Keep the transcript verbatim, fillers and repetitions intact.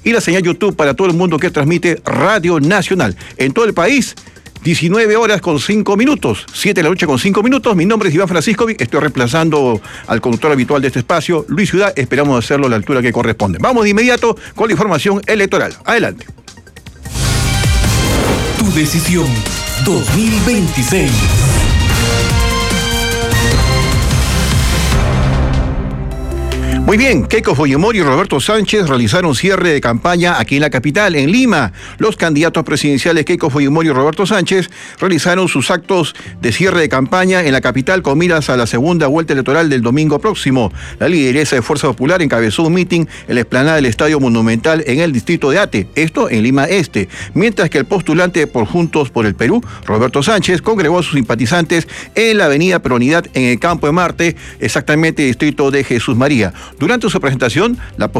y la señal YouTube para todo el mundo que transmite Radio Nacional. En todo el país, diecinueve horas con cinco minutos, siete de la noche con cinco minutos. Mi nombre es Iván Franciscovic, estoy reemplazando al conductor habitual de este espacio, Luis Ciudad. Esperamos hacerlo a la altura que corresponde. Vamos de inmediato con la información electoral. Adelante. Tu decisión dos mil veintiséis. Muy bien, Keiko Fujimori y Roberto Sánchez realizaron cierre de campaña aquí en la capital, en Lima. Los candidatos presidenciales Keiko Fujimori y Roberto Sánchez realizaron sus actos de cierre de campaña en la capital con miras a la segunda vuelta electoral del domingo próximo. La lideresa de Fuerza Popular encabezó un mitin en la explanada del Estadio Monumental en el distrito de Ate, esto en Lima Este, mientras que el postulante por Juntos por el Perú, Roberto Sánchez, congregó a sus simpatizantes en la avenida Peronidad en el Campo de Marte, exactamente distrito de Jesús María. Durante su presentación, la